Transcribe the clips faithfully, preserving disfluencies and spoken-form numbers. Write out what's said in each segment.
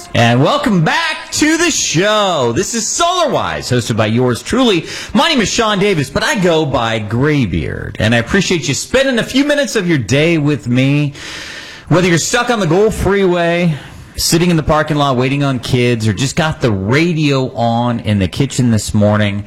And welcome back to the show. This is SolarWise, hosted by yours truly. My name is Sean Davis, but I go by Graybeard. And I appreciate you spending a few minutes of your day with me. Whether you're stuck on the Gulf Freeway, sitting in the parking lot waiting on kids, or just got the radio on in the kitchen this morning,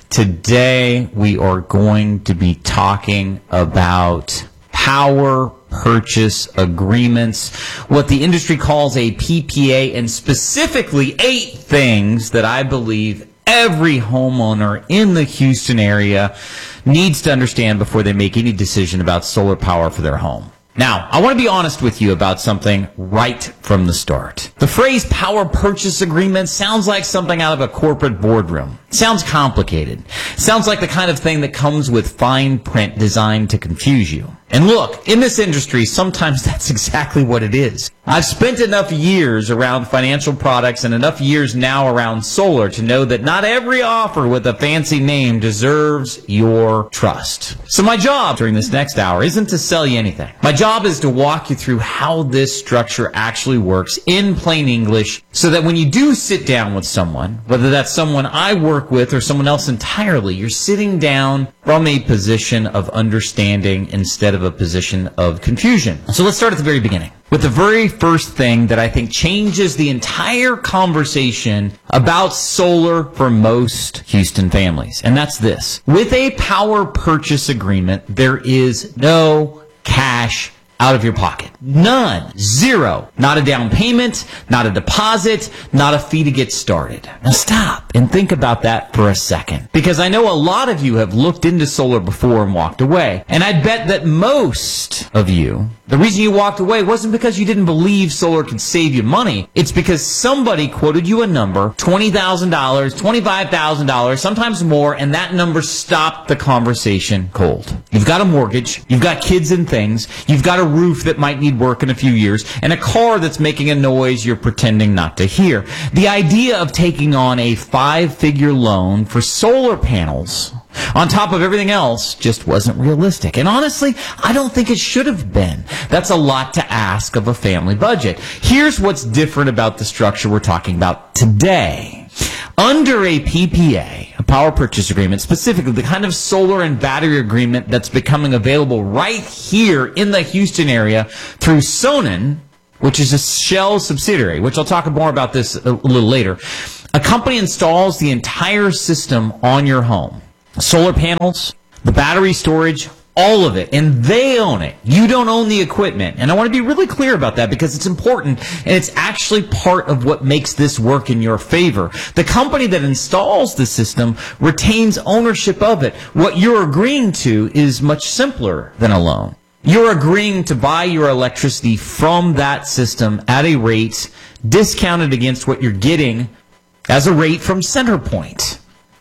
today we are going to be talking about power purchase agreements, what the industry calls a P P A, and specifically eight things that I believe every homeowner in the Houston area needs to understand before they make any decision about solar power for their home. Now, I want to be honest with you about something right from the start. The phrase power purchase agreement sounds like something out of a corporate boardroom. It sounds complicated. It sounds like the kind of thing that comes with fine print designed to confuse you. And look, in this industry, sometimes that's exactly what it is. I've spent enough years around financial products and enough years now around solar to know that not every offer with a fancy name deserves your trust. So my job during this next hour isn't to sell you anything. My job is to walk you through how this structure actually works in plain English so that when you do sit down with someone, whether that's someone I work with or someone else entirely, you're sitting down from a position of understanding instead of a position of confusion. So let's start at the very beginning with the very first thing that I think changes the entire conversation about solar for most Houston families. And that's this. With a power purchase agreement, there is no cash out of your pocket. None. Zero. Not a down payment, not a deposit, not a fee to get started. Now stop and think about that for a second. Because I know a lot of you have looked into solar before and walked away. And I bet that most of you, the reason you walked away wasn't because you didn't believe solar could save you money. It's because somebody quoted you a number, twenty thousand dollars, twenty-five thousand dollars, sometimes more, and that number stopped the conversation cold. You've got a mortgage, you've got kids and things, you've got a roof that might need work in a few years, and a car that's making a noise you're pretending not to hear. The idea of taking on a five-figure loan for solar panels on top of everything else just wasn't realistic. And honestly, I don't think it should have been. That's a lot to ask of a family budget. Here's what's different about the structure we're talking about today. Under a P P A, a power purchase agreement, specifically the kind of solar and battery agreement that's becoming available right here in the Houston area through Sonnen, which is a Shell subsidiary, which I'll talk more about this a little later. A company installs the entire system on your home. Solar panels, the battery storage, all of it, and they own it. You don't own the equipment. And I want to be really clear about that because it's important, and it's actually part of what makes this work in your favor. The company that installs the system retains ownership of it. What you're agreeing to is much simpler than a loan. You're agreeing to buy your electricity from that system at a rate discounted against what you're getting as a rate from CenterPoint.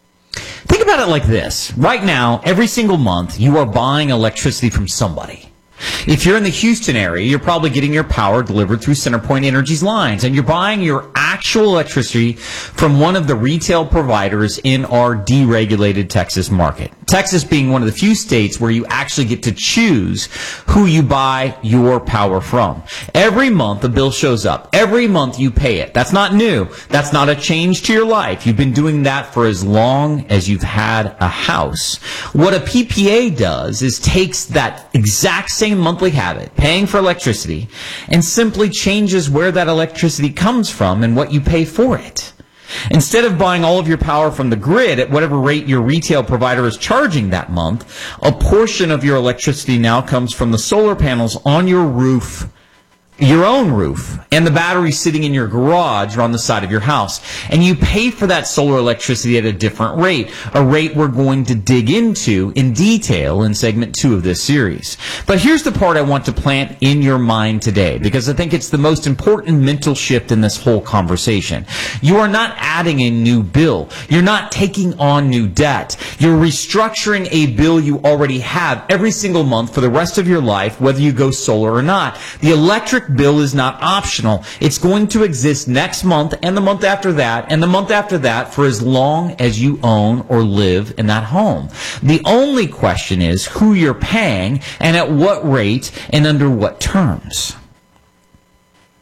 Think about it like this. Right now, every single month, you are buying electricity from somebody. If you're in the Houston area, you're probably getting your power delivered through CenterPoint Energy's lines, and you're buying your actual electricity from one of the retail providers in our deregulated Texas market. Texas being one of the few states where you actually get to choose who you buy your power from. Every month, a bill shows up. Every month, you pay it. That's not new. That's not a change to your life. You've been doing that for as long as you've had a house. What a P P A does is takes that exact same monthly habit, paying for electricity, and simply changes where that electricity comes from and what you pay for it. Instead of buying all of your power from the grid at whatever rate your retail provider is charging that month, a portion of your electricity now comes from the solar panels on your roof, your own roof, and the battery sitting in your garage or on the side of your house. And you pay for that solar electricity at a different rate, a rate we're going to dig into in detail in segment two of this series. But here's the part I want to plant in your mind today, because I think it's the most important mental shift in this whole conversation. You are not adding a new bill. You're not taking on new debt. You're restructuring a bill you already have every single month for the rest of your life, whether you go solar or not. The electric bill is not optional. It's going to exist next month and the month after that and the month after that for as long as you own or live in that home. The only question is who you're paying and at what rate and under what terms.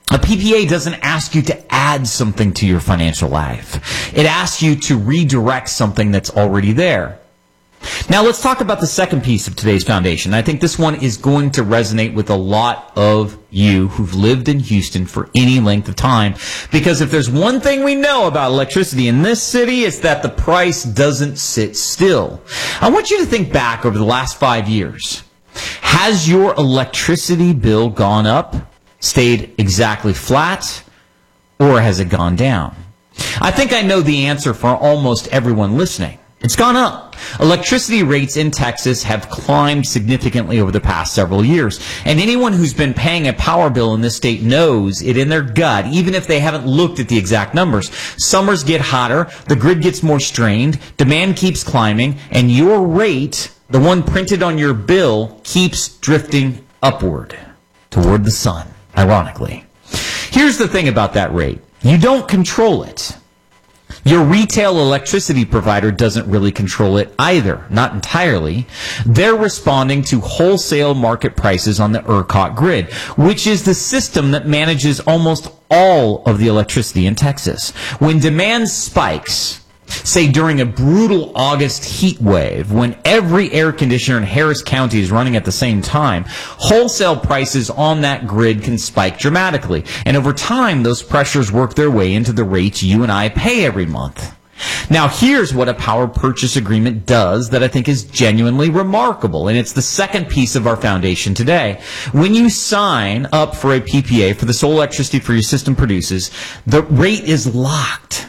A P P A doesn't ask you to add something to your financial life. It asks you to redirect something that's already there. Now let's talk about the second piece of today's foundation. I think this one is going to resonate with a lot of you who've lived in Houston for any length of time, because if there's one thing we know about electricity in this city, it's that the price doesn't sit still. I want you to think back over the last five years. Has your electricity bill gone up, stayed exactly flat, or has it gone down? I think I know the answer for almost everyone listening. It's gone up. Electricity rates in Texas have climbed significantly over the past several years. And anyone who's been paying a power bill in this state knows it in their gut, even if they haven't looked at the exact numbers. Summers get hotter, the grid gets more strained, demand keeps climbing, and your rate, the one printed on your bill, keeps drifting upward toward the sun, ironically. Here's the thing about that rate. You don't control it. Your retail electricity provider doesn't really control it either, not entirely. They're responding to wholesale market prices on the ERCOT grid, which is the system that manages almost all of the electricity in Texas. When demand spikes, say during a brutal August heat wave, when every air conditioner in Harris County is running at the same time, wholesale prices on that grid can spike dramatically. And over time, those pressures work their way into the rates you and I pay every month. Now, here's what a power purchase agreement does that I think is genuinely remarkable, and it's the second piece of our foundation today. When you sign up for a P P A for the sole electricity for your system produces, the rate is locked.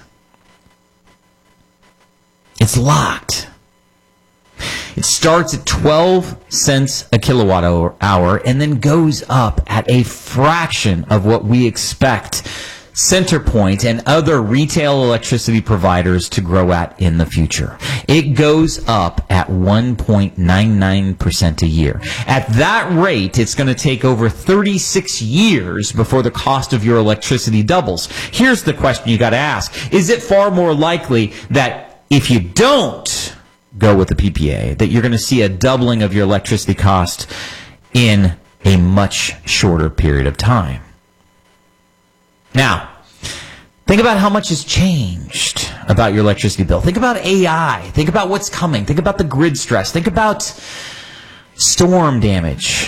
It's locked. It starts at twelve cents a kilowatt hour and then goes up at a fraction of what we expect CenterPoint and other retail electricity providers to grow at in the future. It goes up at one point nine nine percent a year. At that rate, it's going to take over thirty-six years before the cost of your electricity doubles. Here's the question you got to ask. Is it far more likely that if you don't go with the P P A, that you're going to see a doubling of your electricity cost in a much shorter period of time? Now, think about how much has changed about your electricity bill. Think about A I. Think about what's coming. Think about the grid stress. Think about storm damage.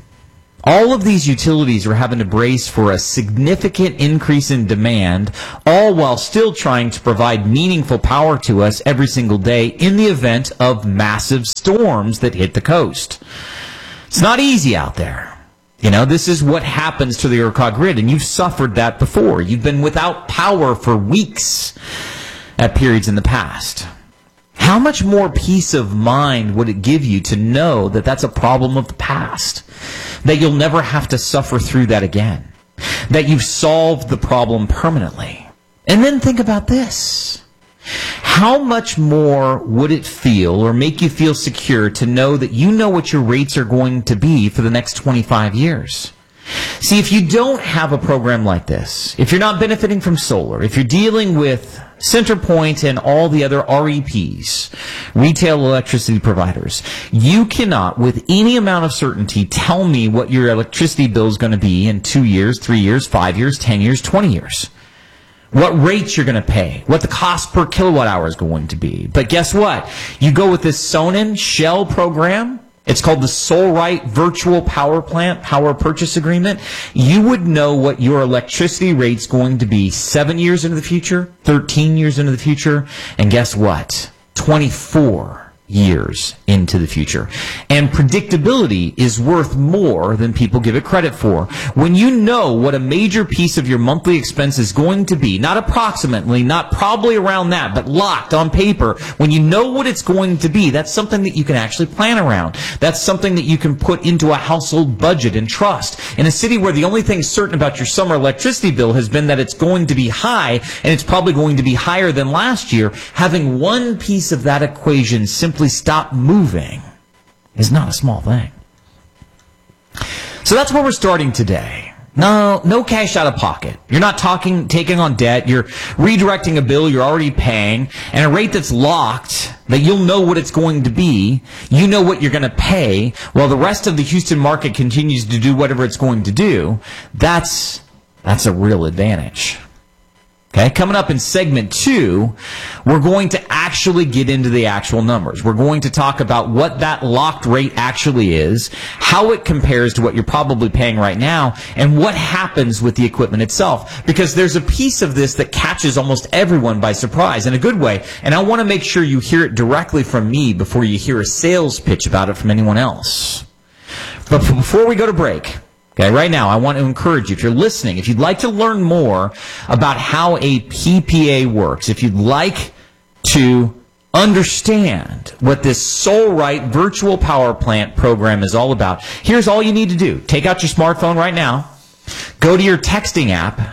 All of these utilities are having to brace for a significant increase in demand, all while still trying to provide meaningful power to us every single day in the event of massive storms that hit the coast. It's not easy out there. You know, this is what happens to the ERCOT grid, and you've suffered that before. You've been without power for weeks at periods in the past. How much more peace of mind would it give you to know that that's a problem of the past? That you'll never have to suffer through that again? That you've solved the problem permanently? And then think about this. How much more would it feel or make you feel secure to know that you know what your rates are going to be for the next twenty-five years? See, if you don't have a program like this, if you're not benefiting from solar, if you're dealing with CenterPoint and all the other R E Ps, retail electricity providers, you cannot, with any amount of certainty, tell me what your electricity bill is going to be in two years, three years, five years, ten years, twenty years. What rates you're going to pay, what the cost per kilowatt hour is going to be. But guess what? You go with this Sonnen Shell program. It's called the SolRite Virtual Power Plant Power Purchase Agreement. You would know what your electricity rate's going to be seven years into the future, thirteen years into the future, and guess what? twenty-four years into the future. And predictability is worth more than people give it credit for. When you know what a major piece of your monthly expense is going to be, not approximately, not probably around that, but locked on paper, when you know what it's going to be, that's something that you can actually plan around. That's something that you can put into a household budget and trust. In a city where the only thing certain about your summer electricity bill has been that it's going to be high, and it's probably going to be higher than last year, having one piece of that equation simply stop moving is not a small thing. So that's where we're starting today. No, no cash out of pocket. You're not talking, taking on debt. You're redirecting a bill you're already paying, and a rate that's locked, that you'll know what it's going to be. You know what you're going to pay, while the rest of the Houston market continues to do whatever it's going to do. That's That's a real advantage. Okay, coming up in segment two, we're going to actually get into the actual numbers. We're going to talk about what that locked rate actually is, how it compares to what you're probably paying right now, and what happens with the equipment itself. Because there's a piece of this that catches almost everyone by surprise in a good way, and I want to make sure you hear it directly from me before you hear a sales pitch about it from anyone else. But before we go to break, okay, right now, I want to encourage you, if you're listening, if you'd like to learn more about how a P P A works, if you'd like to understand what this SolRite Virtual Power Plant program is all about, here's all you need to do. Take out your smartphone right now, go to your texting app,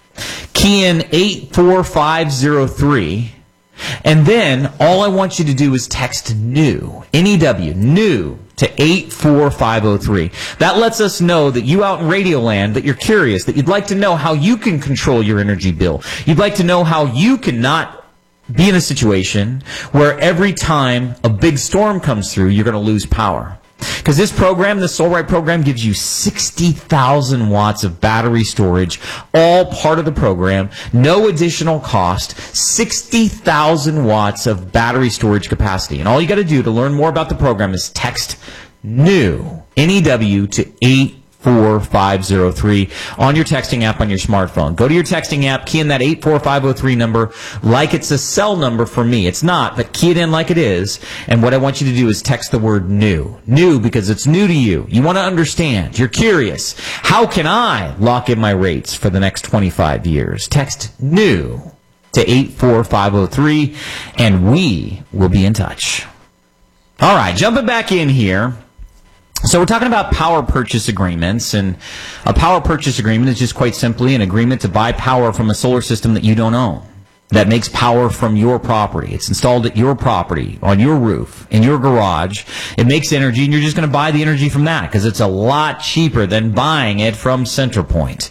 key in eight four five zero three, and then all I want you to do is text NEW, N E W, NEW, to eight four five zero three. That lets us know that you out in Radio Land, that you're curious, that you'd like to know how you can control your energy bill. You'd like to know how you can not be in a situation where every time a big storm comes through, you're going to lose power. Because this program, the SolRite program, gives you sixty thousand watts of battery storage, all part of the program, no additional cost, sixty thousand watts of battery storage capacity. And all you got to do to learn more about the program is text NEW, N E W, to eight four five zero three on your texting app on your smartphone. Go to your texting app, key in that eight four five zero three number like it's a cell number for me. It's not, but key it in like it is. And what I want you to do is text the word NEW. NEW because it's new to you. You want to understand. You're curious. How can I lock in my rates for the next twenty-five years? Text NEW to eight four five zero three and we will be in touch. All right, jumping back in here. So we're talking about power purchase agreements, and a power purchase agreement is just quite simply an agreement to buy power from a solar system that you don't own, that makes power from your property. It's installed at your property, on your roof, in your garage. It makes energy, and you're just going to buy the energy from that because it's a lot cheaper than buying it from CenterPoint.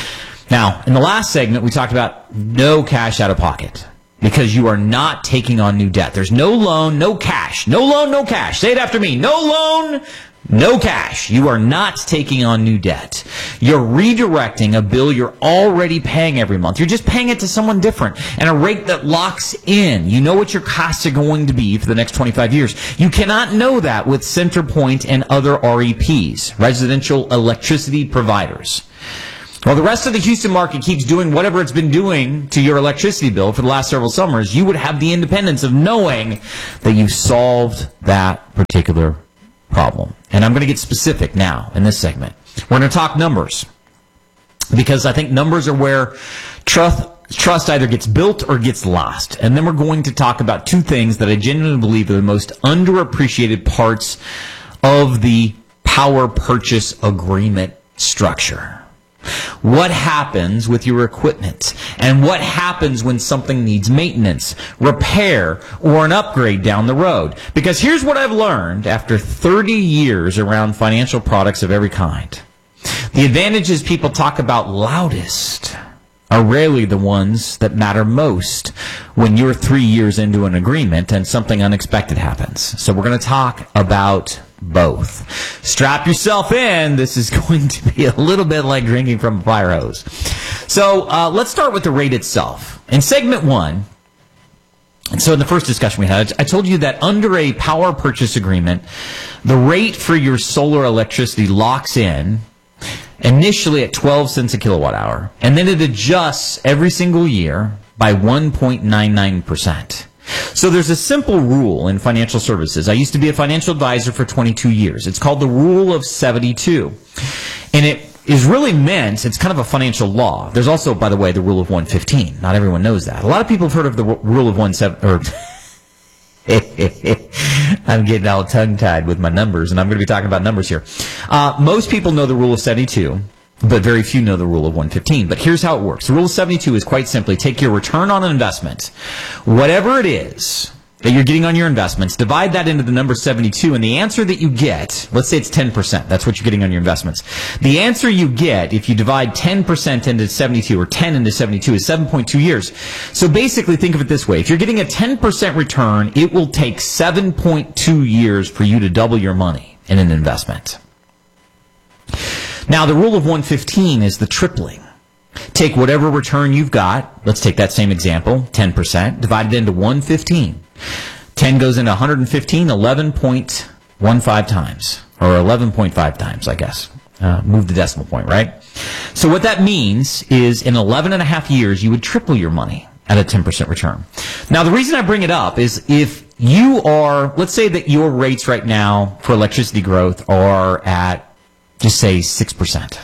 Now, in the last segment, we talked about no cash out of pocket, because you are not taking on new debt. There's no loan, no cash. No loan, no cash. Say it after me. No loan, no cash. You are not taking on new debt. You're redirecting a bill you're already paying every month. You're just paying it to someone different, and a rate that locks in. You know what your costs are going to be for the next twenty-five years. You cannot know that with CenterPoint and other R E Ps, residential electricity providers. Well, the rest of the Houston market keeps doing whatever it's been doing to your electricity bill for the last several summers. You would have the independence of knowing that you've solved that particular problem. And I'm going to get specific now in this segment. We're going to talk numbers, because I think numbers are where trust trust either gets built or gets lost. And then we're going to talk about two things that I genuinely believe are the most underappreciated parts of the power purchase agreement structure. What happens with your equipment, and what happens when something needs maintenance, repair, or an upgrade down the road? Because here's what I've learned after thirty years around financial products of every kind. The advantages people talk about loudest are rarely the ones that matter most when you're three years into an agreement and something unexpected happens. So we're going to talk about both. Strap yourself in. This is going to be a little bit like drinking from a fire hose. So uh, let's start with the rate itself. In segment one, and so in the first discussion we had, I told you that under a power purchase agreement, the rate for your solar electricity locks in initially at twelve cents a kilowatt hour, and then it adjusts every single year by one point nine nine percent. So there's a simple rule in financial services. I used to be a financial advisor for twenty-two years. It's called the Rule of seventy-two. And it is really meant, it's kind of a financial law. There's also, by the way, the Rule of one fifteen. Not everyone knows that. A lot of people have heard of the Rule of one seven, or I'm getting all tongue-tied with my numbers, and I'm going to be talking about numbers here. Uh, most people know the Rule of seventy-two, but very few know the Rule of one fifteen. But here's how it works. The Rule of seventy-two is quite simply take your return on an investment, whatever it is that you're getting on your investments, divide that into the number seventy-two, and the answer that you get, let's say it's ten percent. That's what you're getting on your investments. The answer you get if you divide ten percent into seventy-two, or ten into seventy-two, is seven point two years. So basically, think of it this way. If you're getting a ten percent return, it will take seven point two years for you to double your money in an investment. Now, the Rule of one fifteen is the tripling. Take whatever return you've got. Let's take that same example, ten percent, divide it into one hundred fifteen. ten goes into one hundred fifteen, eleven point one five times, or eleven point five times, I guess. Uh, move the decimal point, right? So what that means is in eleven and a half years, you would triple your money at a ten percent return. Now, the reason I bring it up is if you are, let's say that your rates right now for electricity growth are at, just say, six percent.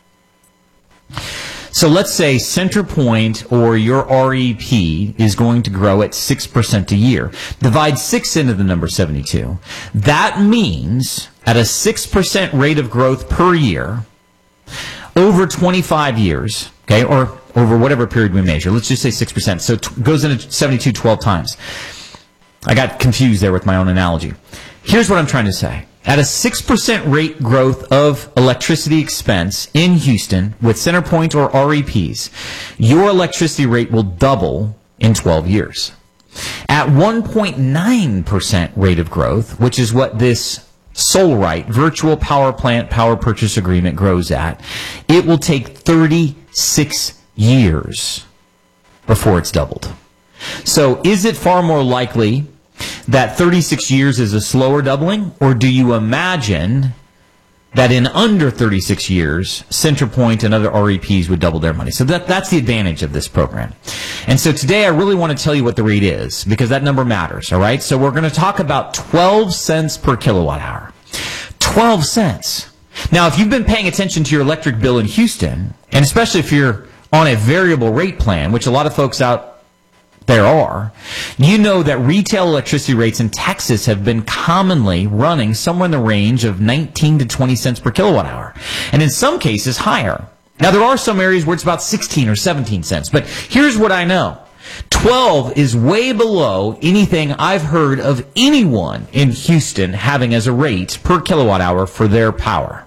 So let's say CenterPoint or your R E P is going to grow at six percent a year. Divide six into the number seventy-two. That means at a six percent rate of growth per year, over twenty-five years, okay, or over whatever period we measure. Let's just say six percent. So it goes into seventy-two twelve times. I got confused there with my own analogy. Here's what I'm trying to say. At a six percent rate growth of electricity expense in Houston with CenterPoint or R E Ps, your electricity rate will double in twelve years. At one point nine percent rate of growth, which is what this SolRite virtual power plant power purchase agreement grows at, it will take thirty-six years before it's doubled. So is it far more likely that thirty-six years is a slower doubling, or do you imagine that in under thirty-six years, CenterPoint and other R E Ps would double their money? So that, that's the advantage of this program. And so today I really want to tell you what the rate is, because that number matters, all right? So we're going to talk about twelve cents per kilowatt hour. twelve cents. Now, if you've been paying attention to your electric bill in Houston, and especially if you're on a variable rate plan, which a lot of folks out there are, you know that retail electricity rates in Texas have been commonly running somewhere in the range of nineteen to twenty cents per kilowatt hour, and in some cases higher. Now, there are some areas where it's about sixteen or seventeen cents, but here's what I know. twelve is way below anything I've heard of anyone in Houston having as a rate per kilowatt hour for their power.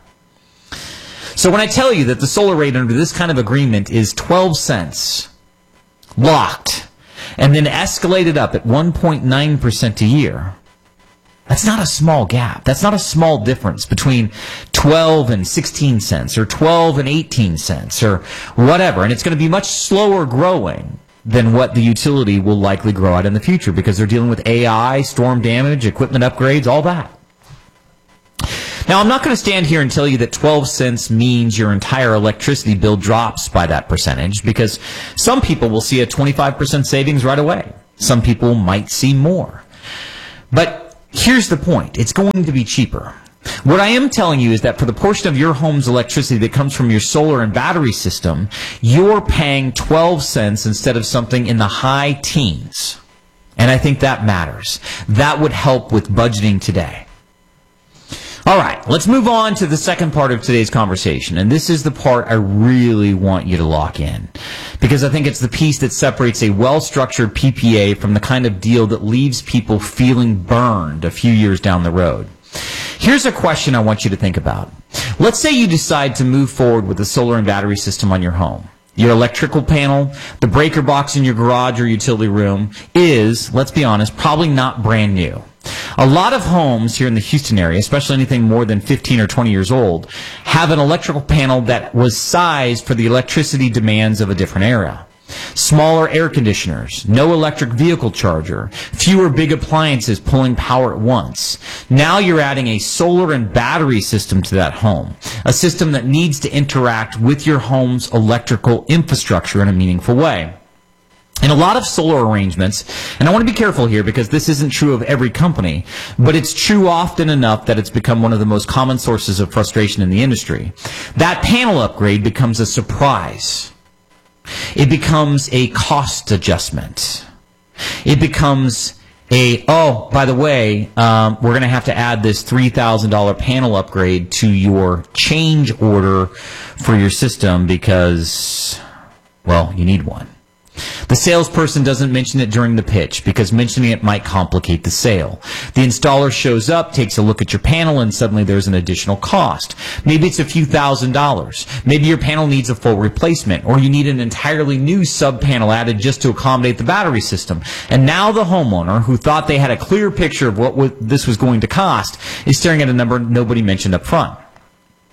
So when I tell you that the solar rate under this kind of agreement is twelve cents, locked, and then escalated up at one point nine percent a year, that's not a small gap. That's not a small difference between twelve and sixteen cents or twelve and eighteen cents or whatever. And it's going to be much slower growing than what the utility will likely grow at in the future, because they're dealing with A I, storm damage, equipment upgrades, all that. Now, I'm not going to stand here and tell you that twelve cents means your entire electricity bill drops by that percentage, because some people will see a twenty-five percent savings right away. Some people might see more. But here's the point. It's going to be cheaper. What I am telling you is that for the portion of your home's electricity that comes from your solar and battery system, you're paying twelve cents instead of something in the high teens. And I think that matters. That would help with budgeting today. All right, let's move on to the second part of today's conversation. And this is the part I really want you to lock in, because I think it's the piece that separates a well-structured P P A from the kind of deal that leaves people feeling burned a few years down the road. Here's a question I want you to think about. Let's say you decide to move forward with a solar and battery system on your home. Your electrical panel, the breaker box in your garage or utility room is, let's be honest, probably not brand new. A lot of homes here in the Houston area, especially anything more than fifteen or twenty years old, have an electrical panel that was sized for the electricity demands of a different era. Smaller air conditioners, no electric vehicle charger, fewer big appliances pulling power at once. Now you're adding a solar and battery system to that home, a system that needs to interact with your home's electrical infrastructure in a meaningful way. In a lot of solar arrangements, and I want to be careful here because this isn't true of every company, but it's true often enough that it's become one of the most common sources of frustration in the industry. That panel upgrade becomes a surprise. It becomes a cost adjustment. It becomes a, oh, by the way, um, we're going to have to add this three thousand dollars panel upgrade to your change order for your system because, well, you need one. The salesperson doesn't mention it during the pitch because mentioning it might complicate the sale. The installer shows up, takes a look at your panel, and suddenly there's an additional cost. Maybe it's a few thousand dollars. Maybe your panel needs a full replacement, or you need an entirely new sub-panel added just to accommodate the battery system. And now the homeowner, who thought they had a clear picture of what this was going to cost, is staring at a number nobody mentioned up front.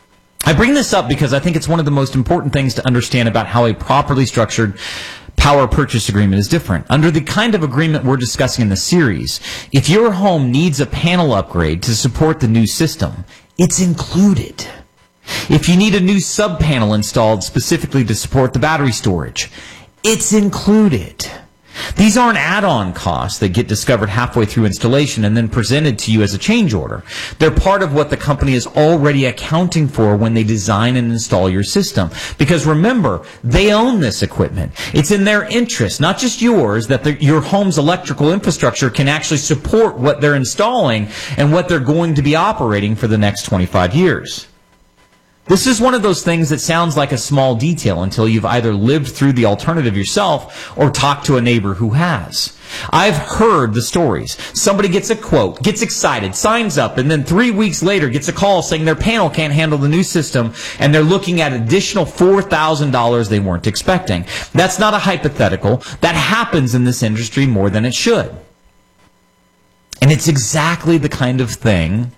I bring this up because I think it's one of the most important things to understand about how a properly structured power purchase agreement is different. Under the kind of agreement we're discussing in the series, if your home needs a panel upgrade to support the new system, it's included. If you need a new sub-panel installed specifically to support the battery storage, it's included. These aren't add-on costs that get discovered halfway through installation and then presented to you as a change order. They're part of what the company is already accounting for when they design and install your system. Because remember, they own this equipment. It's in their interest, not just yours, that the, your home's electrical infrastructure can actually support what they're installing and what they're going to be operating for the next twenty-five years. This is one of those things that sounds like a small detail until you've either lived through the alternative yourself or talked to a neighbor who has. I've heard the stories. Somebody gets a quote, gets excited, signs up, and then three weeks later gets a call saying their panel can't handle the new system, and they're looking at additional four thousand dollars they weren't expecting. That's not a hypothetical. That happens in this industry more than it should. And it's exactly the kind of thing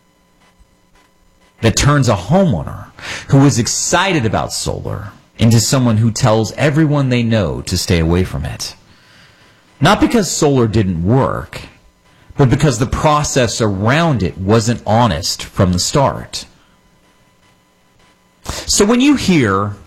that turns a homeowner who is excited about solar into someone who tells everyone they know to stay away from it. Not because solar didn't work, but because the process around it wasn't honest from the start. So when you hear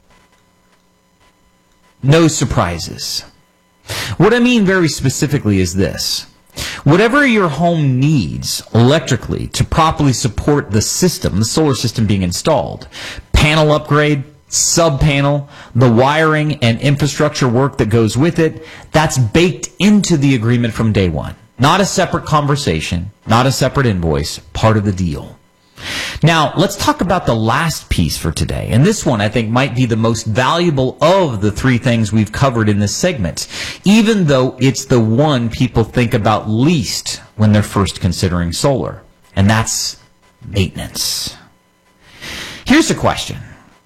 no surprises, what I mean very specifically is this. Whatever your home needs electrically to properly support the system, the solar system being installed, panel upgrade, sub-panel, the wiring and infrastructure work that goes with it, that's baked into the agreement from day one. Not a separate conversation, not a separate invoice, part of the deal. Now, let's talk about the last piece for today. And this one, I think, might be the most valuable of the three things we've covered in this segment, even though it's the one people think about least when they're first considering solar. And that's maintenance. Here's a question.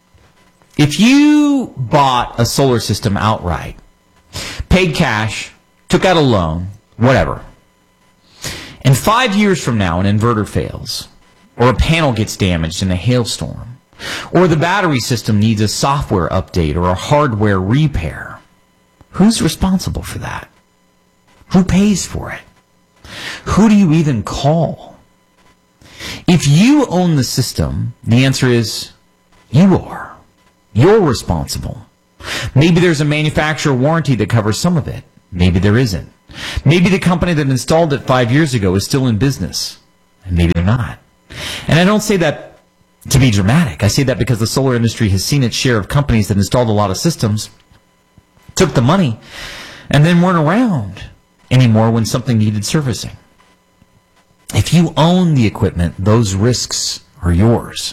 If you bought a solar system outright, paid cash, took out a loan, whatever, and five years from now an inverter fails, or a panel gets damaged in a hailstorm, or the battery system needs a software update or a hardware repair, who's responsible for that? Who pays for it? Who do you even call? If you own the system, the answer is you are. You're responsible. Maybe there's a manufacturer warranty that covers some of it. Maybe there isn't. Maybe the company that installed it five years ago is still in business, and maybe they're not. And I don't say that to be dramatic. I say that because the solar industry has seen its share of companies that installed a lot of systems, took the money, and then weren't around anymore when something needed servicing. If you own the equipment, those risks are yours.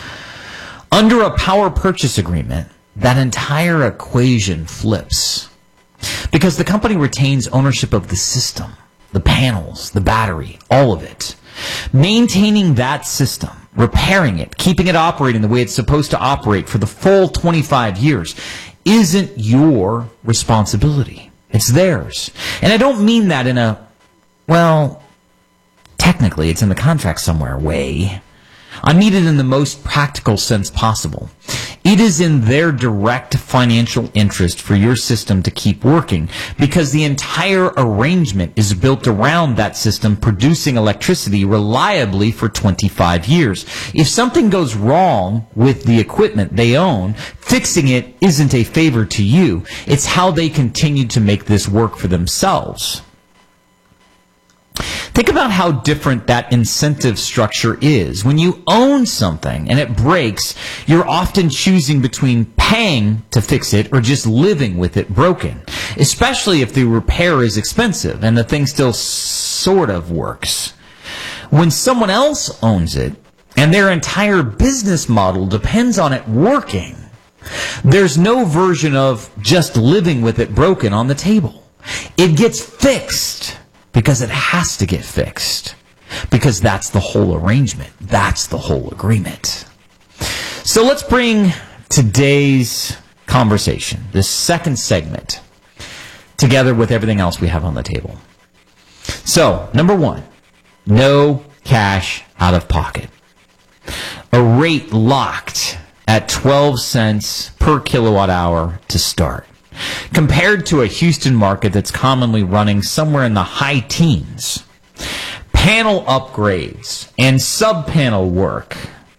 Under a power purchase agreement, that entire equation flips because the company retains ownership of the system, the panels, the battery, all of it. Maintaining that system, repairing it, keeping it operating the way it's supposed to operate for the full twenty-five years isn't your responsibility. It's theirs. And I don't mean that in a, well, technically it's in the contract somewhere way. I mean it in the most practical sense possible. It is in their direct financial interest for your system to keep working because the entire arrangement is built around that system producing electricity reliably for twenty-five years. If something goes wrong with the equipment they own, fixing it isn't a favor to you. It's how they continue to make this work for themselves. Think about how different that incentive structure is. When you own something and it breaks, you're often choosing between paying to fix it or just living with it broken, especially if the repair is expensive and the thing still sort of works. When someone else owns it and their entire business model depends on it working, there's no version of just living with it broken on the table. It gets fixed. Because it has to get fixed. Because that's the whole arrangement. That's the whole agreement. So let's bring today's conversation, this second segment, together with everything else we have on the table. So, number one, no cash out of pocket. a rate locked at twelve cents per kilowatt hour to start, compared to a Houston market that's commonly running somewhere in the high teens. Panel upgrades and sub-panel work,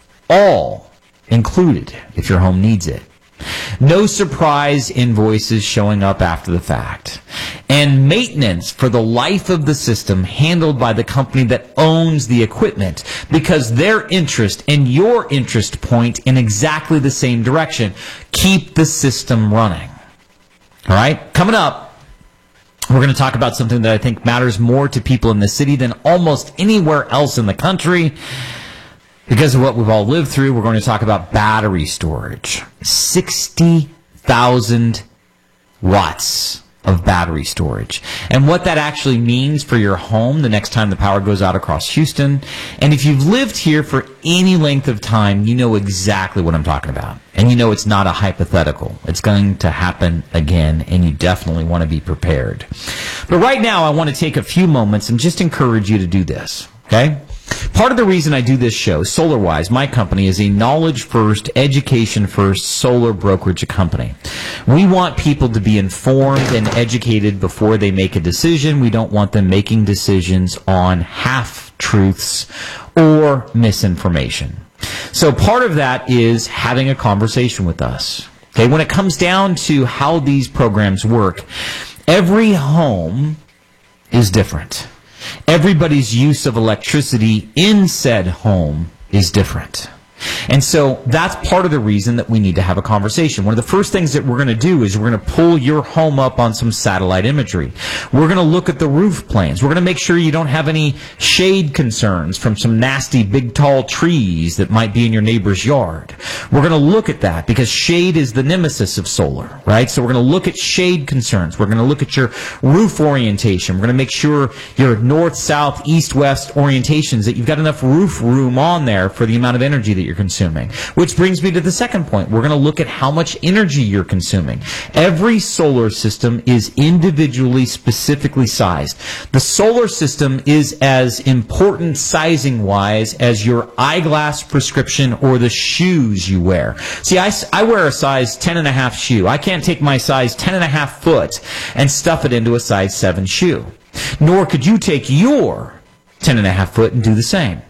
all included if your home needs it. No surprise invoices showing up after the fact. And maintenance for the life of the system handled by the company that owns the equipment, because their interest and your interest point in exactly the same direction. Keep the system running. All right? Coming up, we're going to talk about something that I think matters more to people in the city than almost anywhere else in the country. Because of what we've all lived through, we're going to talk about battery storage. sixty thousand watts of battery storage. And what that actually means for your home the next time the power goes out across Houston. And if you've lived here for any length of time, you know exactly what I'm talking about. And you know it's not a hypothetical. It's going to happen again, and you definitely want to be prepared. But right now, I want to take a few moments and just encourage you to do this, okay? Part of the reason I do this show, SolarWise, my company, is a knowledge-first, education-first solar brokerage company. We want people to be informed and educated before they make a decision. We don't want them making decisions on half-truths or misinformation. So part of that is having a conversation with us. Okay, when it comes down to how these programs work, every home is different. Everybody's use of electricity in said home is different. And so that's part of the reason that we need to have a conversation. One of the first things that we're going to do is we're going to pull your home up on some satellite imagery. We're going to look at the roof plans. We're going to make sure you don't have any shade concerns from some nasty big tall trees that might be in your neighbor's yard. We're going to look at that because shade is the nemesis of solar, right? So we're going to look at shade concerns. We're going to look at your roof orientation. We're going to make sure your north, south, east, west orientations, that you've got enough roof room on there for the amount of energy that you're consuming. Which brings me to the second point. We're going to look at how much energy you're consuming. Every solar system is individually, specifically sized. The solar system is as important sizing-wise as your eyeglass prescription or the shoes you wear. See, I, I wear a size ten and a half shoe. I can't take my size ten and a half foot and stuff it into a size seven shoe. Nor could you take your ten and a half foot and do the same.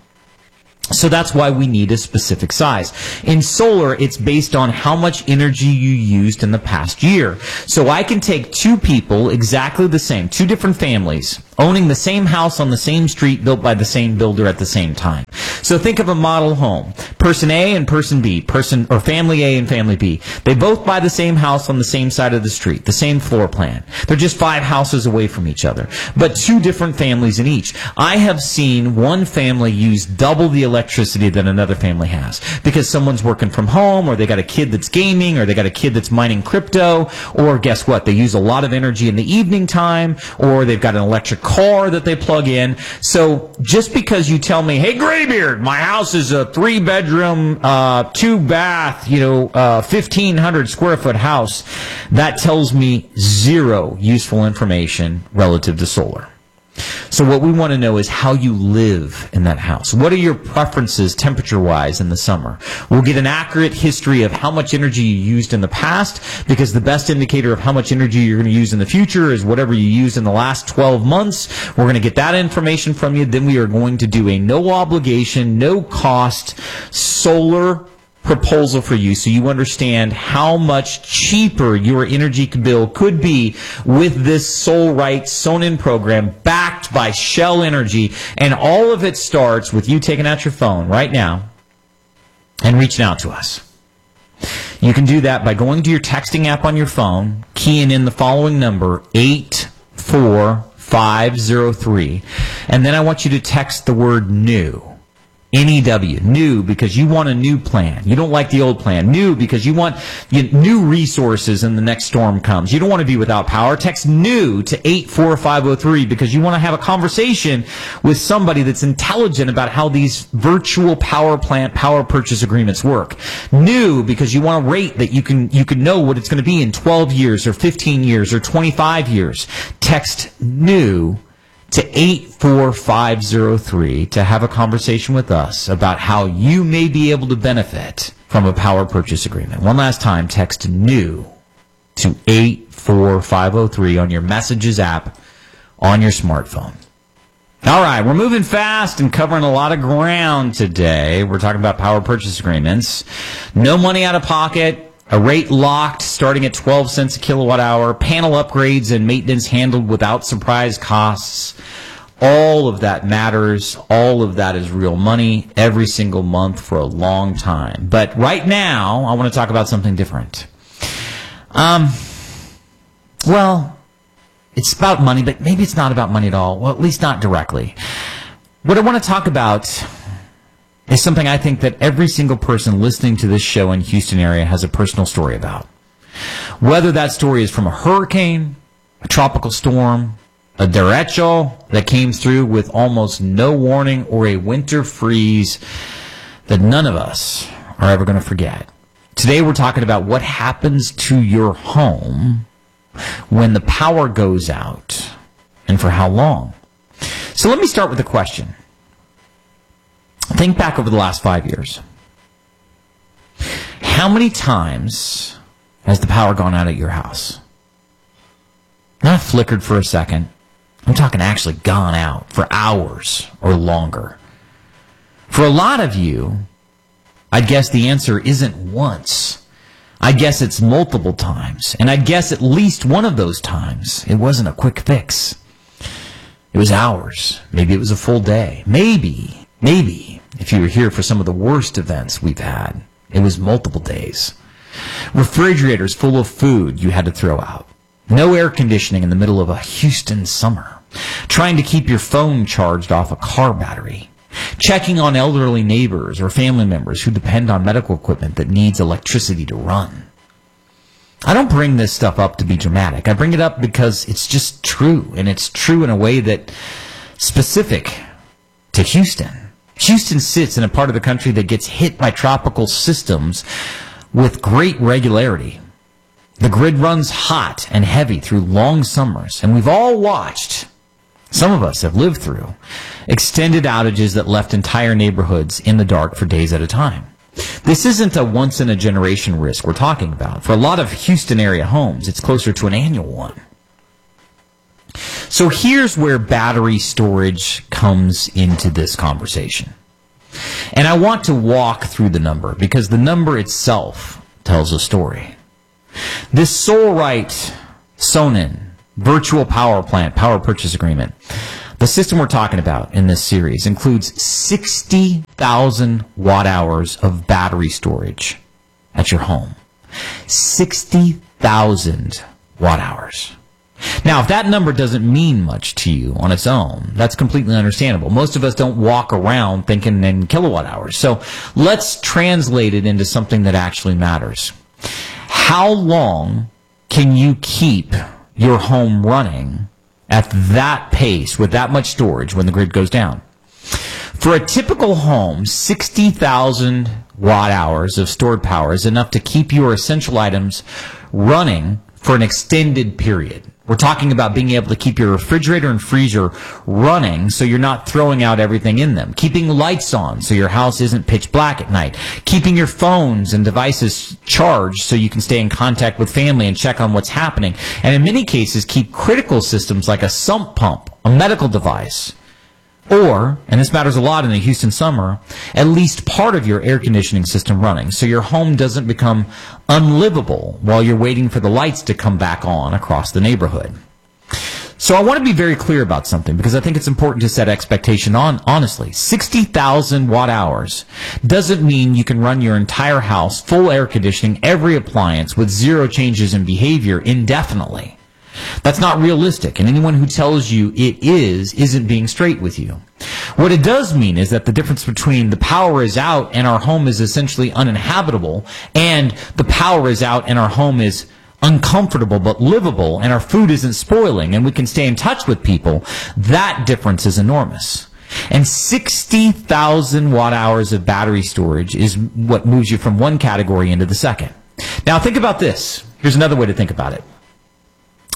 So that's why we need a specific size. In solar, it's based on how much energy you used in the past year. So I can take two people, exactly the same, two different families, owning the same house on the same street, built by the same builder at the same time. So think of a model home. Person A and person B, person or family A and family B. They both buy the same house on the same side of the street, the same floor plan. They're just five houses away from each other, but two different families in each. I have seen one family use double the electricity than another family has because someone's working from home, or they got a kid that's gaming, or they got a kid that's mining crypto, or guess what? They use a lot of energy in the evening time, or they've got an electric car that they plug in. So just because you tell me, hey, Graybeard, my house is a three bedroom, uh, two bath, you know, uh, fifteen hundred square foot house, that tells me zero useful information relative to solar. So what we want to know is how you live in that house. What are your preferences temperature-wise in the summer? We'll get an accurate history of how much energy you used in the past, because the best indicator of how much energy you're going to use in the future is whatever you used in the last twelve months. We're going to get that information from you. Then we are going to do a no obligation, no cost solar proposal for you, so you understand how much cheaper your energy bill could be with this SolRite Sonnen program backed by Shell Energy. And all of it starts with you taking out your phone right now and reaching out to us. You can do that by going to your texting app on your phone, keying in the following number, eight four five zero three, and then I want you to text the word new. N E W, new, because you want a new plan. You don't like the old plan. New, because you want you, new resources when the next storm comes. You don't want to be without power. Text new to eight four five zero three because you want to have a conversation with somebody that's intelligent about how these virtual power plant power purchase agreements work. New, because you want a rate that you can you can know what it's going to be in twelve years or fifteen years or twenty-five years. Text new to eight four five zero three to have a conversation with us about how you may be able to benefit from a power purchase agreement. One last time, text NEW to eight four five zero three on your Messages app on your smartphone. All right, we're moving fast and covering a lot of ground today. We're talking about power purchase agreements. No money out of pocket. A rate locked starting at twelve cents a kilowatt hour, panel upgrades and maintenance handled without surprise costs. All of that matters. All of that is real money every single month for a long time. But right now, I want to talk about something different. Um, well, it's about money, but maybe it's not about money at all. Well, at least not directly. What I want to talk about is something I think that every single person listening to this show in Houston area has a personal story about. Whether that story is from a hurricane, a tropical storm, a derecho that came through with almost no warning, or a winter freeze that none of us are ever going to forget. Today we're talking about what happens to your home when the power goes out and for how long. So let me start with a question. Think back over the last five years. How many times has the power gone out at your house? Not flickered for a second. I'm talking actually gone out for hours or longer. For a lot of you, I'd guess the answer isn't once. I guess it's multiple times. And I guess at least one of those times, it wasn't a quick fix. It was hours. Maybe it was a full day. Maybe, maybe. If you were here for some of the worst events we've had, it was multiple days. Refrigerators full of food you had to throw out. No air conditioning in the middle of a Houston summer. Trying to keep your phone charged off a car battery. Checking on elderly neighbors or family members who depend on medical equipment that needs electricity to run. I don't bring this stuff up to be dramatic. I bring it up because it's just true, and it's true in a way that's specific to Houston. Houston sits in a part of the country that gets hit by tropical systems with great regularity. The grid runs hot and heavy through long summers, and we've all watched, some of us have lived through, extended outages that left entire neighborhoods in the dark for days at a time. This isn't a once-in-a-generation risk we're talking about. For a lot of Houston area homes, it's closer to an annual one. So here's where battery storage comes into this conversation. And I want to walk through the number because the number itself tells a story. This Solrite Sonnen virtual power plant power purchase agreement, the system we're talking about in this series, includes sixty thousand watt hours of battery storage at your home. sixty thousand watt hours. Now, if that number doesn't mean much to you on its own, that's completely understandable. Most of us don't walk around thinking in kilowatt hours. So let's translate it into something that actually matters. How long can you keep your home running at that pace with that much storage when the grid goes down? For a typical home, sixty thousand watt hours of stored power is enough to keep your essential items running for an extended period. We're talking about being able to keep your refrigerator and freezer running so you're not throwing out everything in them. Keeping lights on so your house isn't pitch black at night. Keeping your phones and devices charged so you can stay in contact with family and check on what's happening. And in many cases, keep critical systems like a sump pump, a medical device, or, and this matters a lot in the Houston summer, at least part of your air conditioning system running so your home doesn't become unlivable while you're waiting for the lights to come back on across the neighborhood. So I want to be very clear about something because I think it's important to set expectation on honestly. sixty thousand watt hours doesn't mean you can run your entire house full air conditioning, every appliance with zero changes in behavior indefinitely. That's not realistic, and anyone who tells you it is isn't being straight with you. What it does mean is that the difference between the power is out and our home is essentially uninhabitable and the power is out and our home is uncomfortable but livable and our food isn't spoiling and we can stay in touch with people, that difference is enormous. And sixty thousand watt hours of battery storage is what moves you from one category into the second. Now think about this. Here's another way to think about it.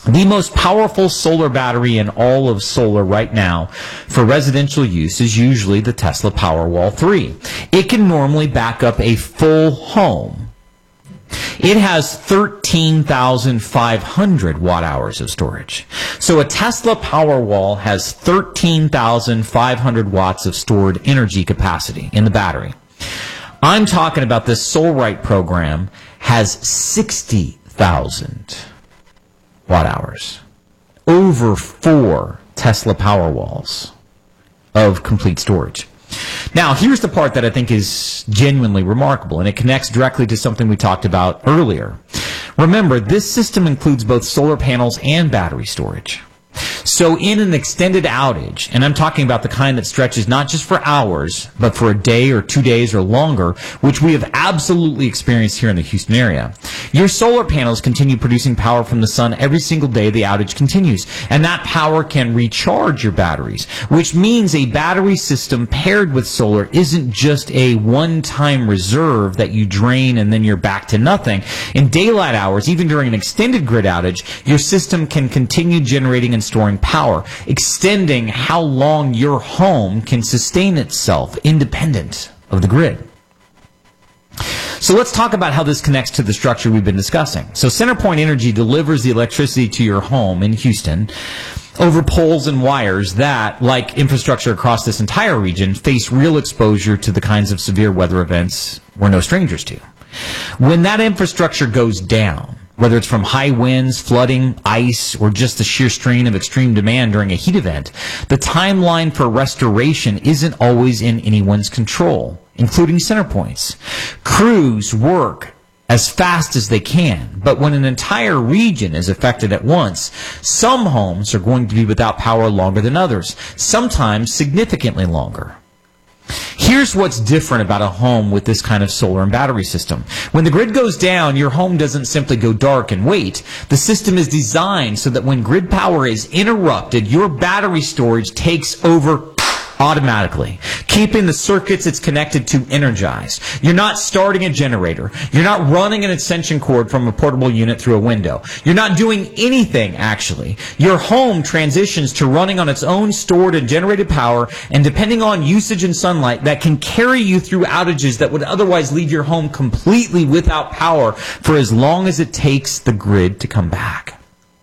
The most powerful solar battery in all of solar right now for residential use is usually the Tesla Powerwall three. It can normally back up a full home. It has thirteen thousand five hundred watt hours of storage. So a Tesla Powerwall has thirteen thousand five hundred watts of stored energy capacity in the battery. I'm talking about this SolRite program has sixty thousand watt hours. Over four Tesla Powerwalls of complete storage. Now, here's the part that I think is genuinely remarkable, and it connects directly to something we talked about earlier. Remember, this system includes both solar panels and battery storage. So in an extended outage, and I'm talking about the kind that stretches not just for hours, but for a day or two days or longer, which we have absolutely experienced here in the Houston area, your solar panels continue producing power from the sun every single day the outage continues. And that power can recharge your batteries, which means a battery system paired with solar isn't just a one-time reserve that you drain and then you're back to nothing. In daylight hours, even during an extended grid outage, your system can continue generating and storing power, extending how long your home can sustain itself independent of the grid. So let's talk about how this connects to the structure we've been discussing. So CenterPoint Energy delivers the electricity to your home in Houston over poles and wires that, like infrastructure across this entire region, face real exposure to the kinds of severe weather events we're no strangers to. When that infrastructure goes down, whether it's from high winds, flooding, ice, or just the sheer strain of extreme demand during a heat event, the timeline for restoration isn't always in anyone's control, including CenterPoint's. Crews work as fast as they can, but when an entire region is affected at once, some homes are going to be without power longer than others, sometimes significantly longer. Here's what's different about a home with this kind of solar and battery system. When the grid goes down, your home doesn't simply go dark and wait. The system is designed so that when grid power is interrupted, your battery storage takes over automatically, keeping the circuits it's connected to energized. You're not starting a generator. You're not running an extension cord from a portable unit through a window. You're not doing anything, actually. Your home transitions to running on its own stored and generated power, and depending on usage and sunlight, that can carry you through outages that would otherwise leave your home completely without power for as long as it takes the grid to come back.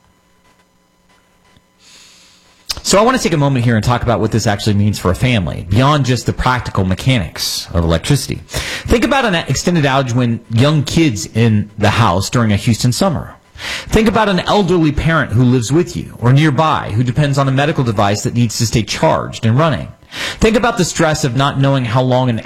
So I want to take a moment here and talk about what this actually means for a family, beyond just the practical mechanics of electricity. Think about an extended outage when young kids in the house during a Houston summer. Think about an elderly parent who lives with you or nearby who depends on a medical device that needs to stay charged and running. Think about the stress of not knowing how long an